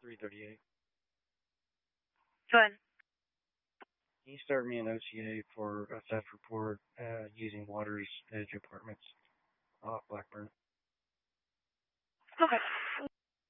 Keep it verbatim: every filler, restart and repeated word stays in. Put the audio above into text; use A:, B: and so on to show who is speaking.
A: three thirty-eight.
B: Go ahead.
A: Can you start me an O C A for a theft report uh, using Waters Edge Apartments off Blackburn?
B: Okay.